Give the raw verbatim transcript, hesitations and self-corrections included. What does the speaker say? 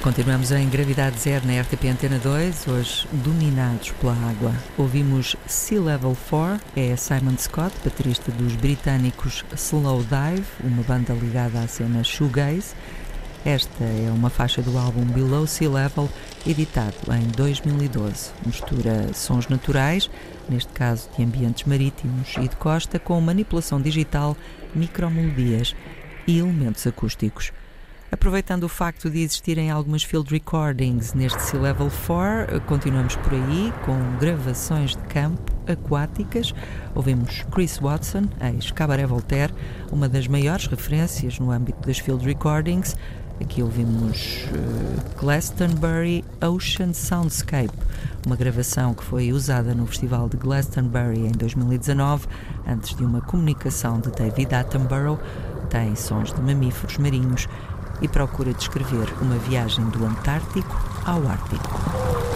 Continuamos em Gravidade Zero na R T P Antena dois, hoje dominados pela água. Ouvimos Sea Level quatro, é Simon Scott, baterista dos britânicos Slowdive, uma banda ligada à cena shoegaze. Esta é uma faixa do álbum Below Sea Level, editado em dois mil e doze. Mistura sons naturais, neste caso de ambientes marítimos e de costa, com manipulação digital, micromelodias e elementos acústicos. Aproveitando o facto de existirem algumas field recordings neste Sea Level quatro, continuamos por aí com gravações de campo aquáticas. Ouvimos Chris Watson, ex-Cabaret Voltaire, uma das maiores referências no âmbito das field recordings. Aqui ouvimos uh, Glastonbury Ocean Soundscape, uma gravação que foi usada no Festival de Glastonbury em dois mil e dezanove, antes de uma comunicação de David Attenborough. Tem sons de mamíferos marinhos e procura descrever uma viagem do Antártico ao Ártico.